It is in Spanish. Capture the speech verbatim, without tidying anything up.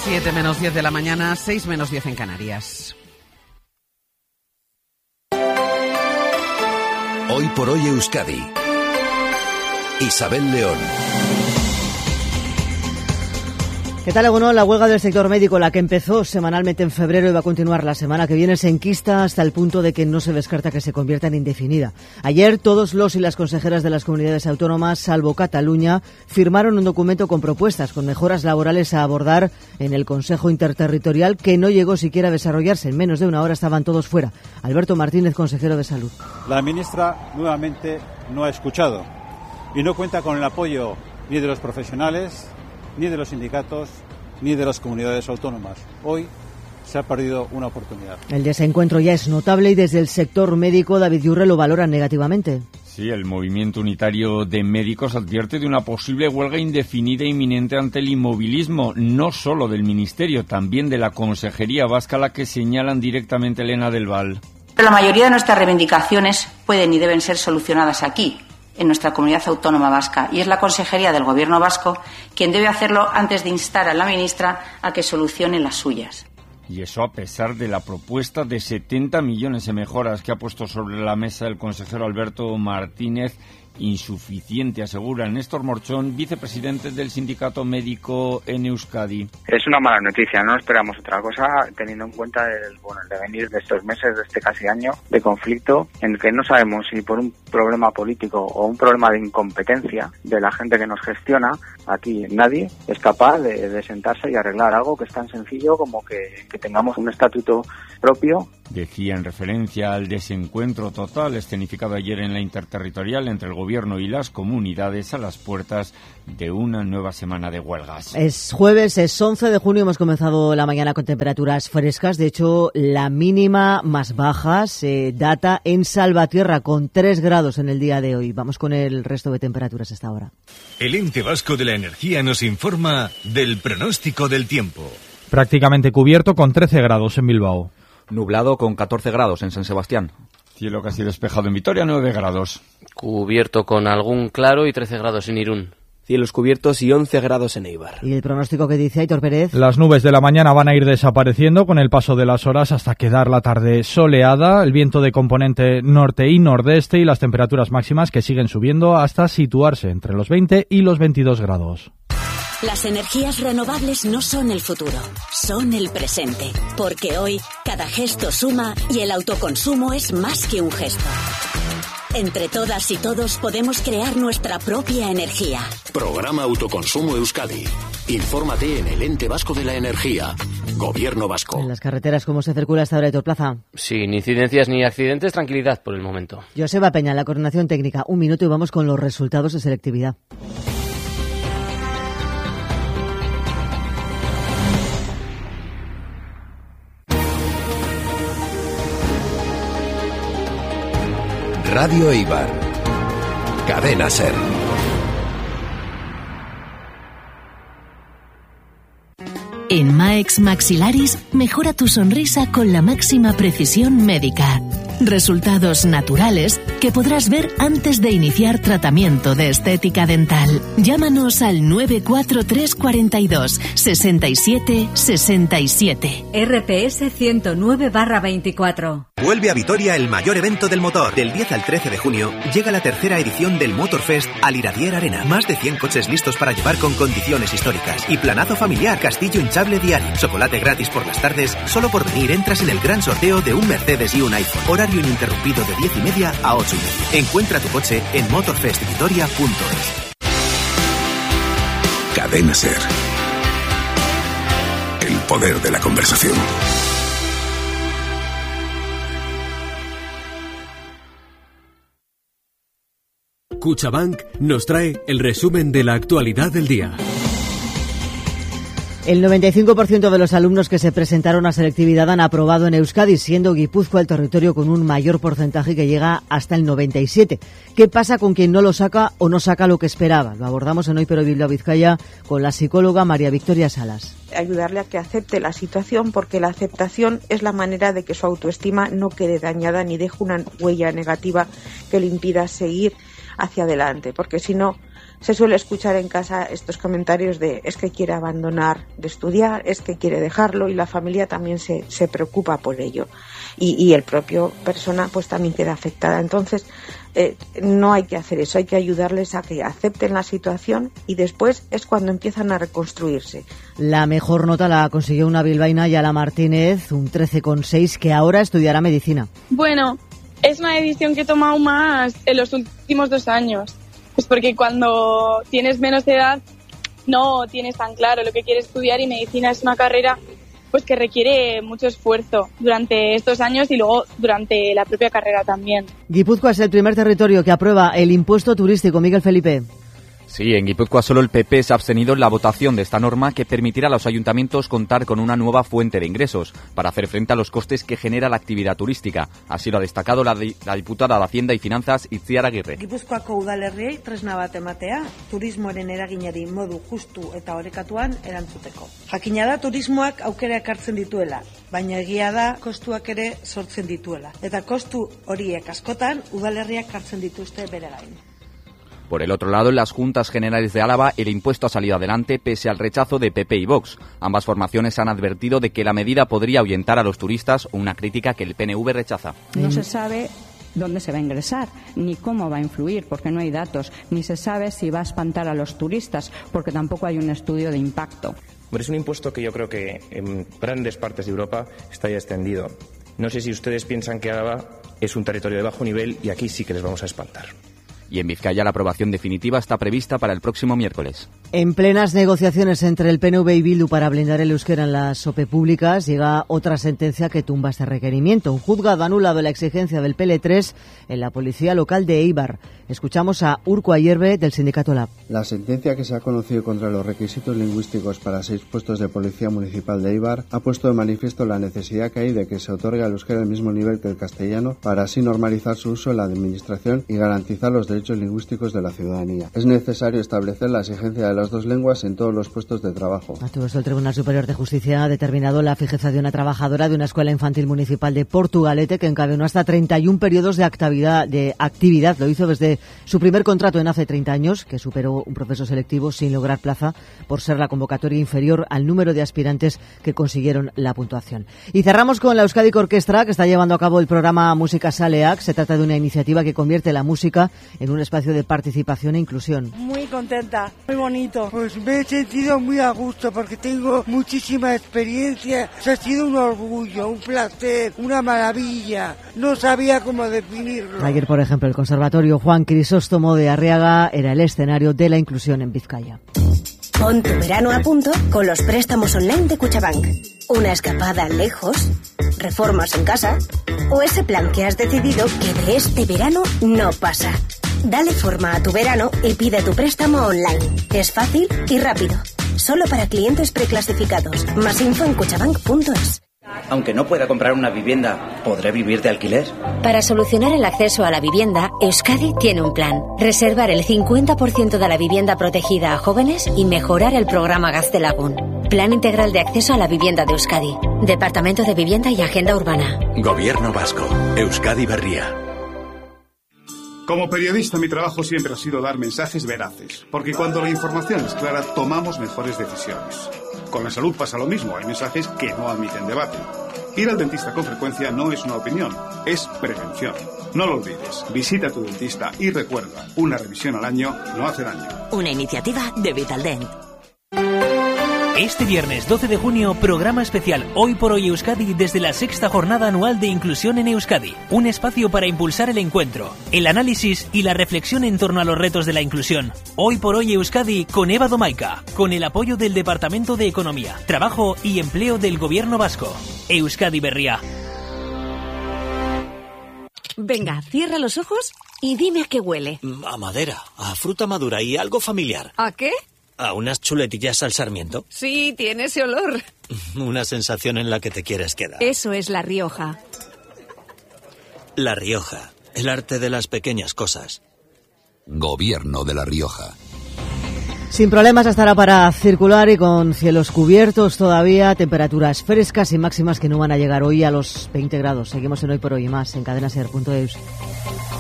siete menos diez de la mañana, seis menos diez en Canarias. Hoy por hoy Euskadi. Isabel León. ¿Qué tal, Egunon? La huelga del sector médico, la que empezó semanalmente en febrero y va a continuar la semana que viene, se enquista hasta el punto de que no se descarta que se convierta en indefinida. Ayer todos los y las consejeras de las comunidades autónomas, salvo Cataluña, firmaron un documento con propuestas, con mejoras laborales a abordar en el Consejo Interterritorial, que no llegó siquiera a desarrollarse. En menos de una hora estaban todos fuera. Alberto Martínez, consejero de Salud. La ministra nuevamente no ha escuchado y no cuenta con el apoyo ni de los profesionales, ni de los sindicatos, ni de las comunidades autónomas. Hoy se ha perdido una oportunidad. El desencuentro ya es notable y desde el sector médico, David Yurre, lo valora negativamente. Sí, el Movimiento Unitario de Médicos advierte de una posible huelga indefinida e inminente ante el inmovilismo, no solo del Ministerio, también de la Consejería Vasca, la que señalan directamente Elena del Val. Pero la mayoría de nuestras reivindicaciones pueden y deben ser solucionadas aquí, en nuestra comunidad autónoma vasca, y es la Consejería del Gobierno vasco quien debe hacerlo antes de instar a la ministra a que solucione las suyas. Y eso a pesar de la propuesta de setenta millones de mejoras que ha puesto sobre la mesa el consejero Alberto Martínez, insuficiente, asegura Néstor Morchón, vicepresidente del Sindicato Médico en Euskadi. Es una mala noticia, no esperamos otra cosa, teniendo en cuenta el, bueno, el devenir de estos meses, de este casi año de conflicto, en el que no sabemos si por un problema político o un problema de incompetencia de la gente que nos gestiona, aquí nadie es capaz de, de sentarse y arreglar algo que es tan sencillo como que, que tengamos un estatuto propio. Decía en referencia al desencuentro total escenificado ayer en la interterritorial entre el Gobierno y las comunidades a las puertas de una nueva semana de huelgas. Es jueves, es once de junio, hemos comenzado la mañana con temperaturas frescas. De hecho, la mínima más baja se data en Salvatierra, con tres grados en el día de hoy. Vamos con el resto de temperaturas hasta ahora. El Ente Vasco de la Energía nos informa del pronóstico del tiempo. Prácticamente cubierto con trece grados en Bilbao. Nublado con catorce grados en San Sebastián. Cielo casi despejado en Vitoria, nueve grados. Cubierto con algún claro y trece grados en Irún. Cielos cubiertos y once grados en Eibar. ¿Y el pronóstico que dice Aitor Pérez? Las nubes de la mañana van a ir desapareciendo con el paso de las horas hasta quedar la tarde soleada, el viento de componente norte y nordeste y las temperaturas máximas que siguen subiendo hasta situarse entre los veinte y los veintidós grados. Las energías renovables no son el futuro, son el presente. Porque hoy, cada gesto suma y el autoconsumo es más que un gesto. Entre todas y todos podemos crear nuestra propia energía. Programa Autoconsumo Euskadi. Infórmate en el Ente Vasco de la Energía. Gobierno Vasco. En las carreteras, ¿cómo se circula hasta ahora, Aitor Plaza? Sin incidencias ni accidentes, tranquilidad por el momento. Joseba Peña, la coordinación técnica. Un minuto y vamos con los resultados de selectividad. Radio Eibar. Cadena SER. En Maex Maxilaris, mejora tu sonrisa con la máxima precisión médica. Resultados naturales que podrás ver antes de iniciar tratamiento de estética dental. Llámanos al nueve cuatro tres cuatro dos, seis siete seis siete. R P S ciento nueve barra veinticuatro. Vuelve a Vitoria el mayor evento del motor. Del diez al trece de junio llega la tercera edición del Motorfest al Iradier Arena. Más de cien coches listos para llevar con condiciones históricas. Y planazo familiar, castillo hinchable diario. Chocolate gratis por las tardes. Solo por venir entras en el gran sorteo de un Mercedes y un iPhone. Horario ininterrumpido de diez y media a ocho y media. Encuentra tu coche en motorfest vitoria punto es. Cadena SER. El poder de la conversación. CaixaBank nos trae el resumen de la actualidad del día. El noventa y cinco por ciento de los alumnos que se presentaron a selectividad han aprobado en Euskadi, siendo Guipúzcoa el territorio con un mayor porcentaje que llega hasta el noventa y siete por ciento. ¿Qué pasa con quien no lo saca o no saca lo que esperaba? Lo abordamos en Hoy Pero Bilbao Vizcaya con la psicóloga María Victoria Salas. Ayudarle a que acepte la situación, porque la aceptación es la manera de que su autoestima no quede dañada ni deje una huella negativa que le impida seguir hacia adelante, porque si no, Se suele escuchar en casa estos comentarios de es que quiere abandonar de estudiar, es que quiere dejarlo, y la familia también se, se preocupa por ello. Y, y el propio persona pues también queda afectada. Entonces, eh, no hay que hacer eso, hay que ayudarles a que acepten la situación y después es cuando empiezan a reconstruirse. La mejor nota la consiguió una bilbaína, Yala Martínez, un trece coma seis, que ahora estudiará medicina. Bueno, es una decisión que he tomado más en los últimos dos años. Pues porque cuando tienes menos edad no tienes tan claro lo que quieres estudiar, y medicina es una carrera pues que requiere mucho esfuerzo durante estos años y luego durante la propia carrera también. Guipúzcoa es el primer territorio que aprueba el impuesto turístico. Miguel Felipe. Sí, en Guipúzcoa solo el P P se ha abstenido en la votación de esta norma que permitirá a los ayuntamientos contar con una nueva fuente de ingresos para hacer frente a los costes que genera la actividad turística. Así lo ha destacado la, di- la diputada de Hacienda y Finanzas, Itziar Aguirre. Gipuzkoako udalerriei tresna bat ematea, turismoaren eraginari modu justu eta orekatuan erantzuteko. Jakina da turismoak aukera ekartzen dituela, baina egia da kostuak ere sortzen dituela. Eta kostu horiek askotan udalerriak hartzen dituzte bere gain. Por el otro lado, en las Juntas Generales de Álava, el impuesto ha salido adelante pese al rechazo de P P y Vox. Ambas formaciones han advertido de que la medida podría ahuyentar a los turistas, una crítica que el P N V rechaza. No se sabe dónde se va a ingresar, ni cómo va a influir, porque no hay datos, ni se sabe si va a espantar a los turistas, porque tampoco hay un estudio de impacto. Pero es un impuesto que yo creo que en grandes partes de Europa está ya extendido. No sé si ustedes piensan que Álava es un territorio de bajo nivel y aquí sí que les vamos a espantar. Y en Vizcaya la aprobación definitiva está prevista para el próximo miércoles. En plenas negociaciones entre el P N V y Bildu para blindar el euskera en las O P E públicas, llega otra sentencia que tumba este requerimiento. Un juzgado ha anulado la exigencia del P L tres en la policía local de Eibar. Escuchamos a Urko Ayerbe del sindicato Lab. La sentencia que se ha conocido contra los requisitos lingüísticos para seis puestos de policía municipal de Eibar ha puesto de manifiesto la necesidad que hay de que se otorgue al euskera el mismo nivel que el castellano para así normalizar su uso en la administración y garantizar los derechos lingüísticos de la ciudadanía. Es necesario establecer la exigencia de las dos lenguas en todos los puestos de trabajo. A todo esto, el Tribunal Superior de Justicia ha determinado la fijeza de una trabajadora de una escuela infantil municipal de Portugalete que encadenó hasta treinta y uno periodos de actividad, de actividad. Lo hizo desde su primer contrato en hace treinta años, que superó un proceso selectivo sin lograr plaza por ser la convocatoria inferior al número de aspirantes que consiguieron la puntuación. Y cerramos con la Euskadi Orquestra, que está llevando a cabo el programa Música Saleak. Se trata de una iniciativa que convierte la música en un espacio de participación e inclusión. Muy contenta, muy bonito. Pues me he sentido muy a gusto porque tengo muchísima experiencia. O sea, ha sido un orgullo, un placer, una maravilla. No sabía cómo definirlo. Ayer, por ejemplo, el Conservatorio Juan Crisóstomo de Arriaga era el escenario de la inclusión en Vizcaya. Pon tu verano a punto con los préstamos online de Cuchabank. Una escapada lejos, reformas en casa o ese plan que has decidido que de este verano no pasa. Dale forma a tu verano y pide tu préstamo online. Es fácil y rápido. Solo para clientes preclasificados. Más info en cuchabank punto es. Aunque no pueda comprar una vivienda, ¿podré vivir de alquiler? Para solucionar el acceso a la vivienda, Euskadi tiene un plan. Reservar el cincuenta por ciento de la vivienda protegida a jóvenes y mejorar el programa Gaztelagun. Plan integral de acceso a la vivienda de Euskadi. Departamento de Vivienda y Agenda Urbana. Gobierno Vasco. Euskadi Berria. Como periodista, mi trabajo siempre ha sido dar mensajes veraces, porque cuando la información es clara, tomamos mejores decisiones. Con la salud pasa lo mismo, hay mensajes que no admiten debate. Ir al dentista con frecuencia no es una opinión, es prevención. No lo olvides, visita a tu dentista y recuerda, una revisión al año no hace daño. Una iniciativa de Vitaldent. Este viernes doce de junio, programa especial Hoy por Hoy Euskadi desde la sexta jornada anual de inclusión en Euskadi. Un espacio para impulsar el encuentro, el análisis y la reflexión en torno a los retos de la inclusión. Hoy por Hoy Euskadi con Eva Domaica, con el apoyo del Departamento de Economía, Trabajo y Empleo del Gobierno Vasco. Euskadi Berria. Venga, cierra los ojos y dime a qué huele. A madera, a fruta madura y algo familiar. ¿A qué? A unas chuletillas al sarmiento. Sí, tiene ese olor. Una sensación en la que te quieres quedar. Eso es La Rioja. La Rioja, el arte de las pequeñas cosas. Gobierno de La Rioja. Sin problemas estará para circular y con cielos cubiertos todavía, temperaturas frescas y máximas que no van a llegar hoy a los veinte grados. Seguimos en Hoy por Hoy y más en cadena ser punto eus.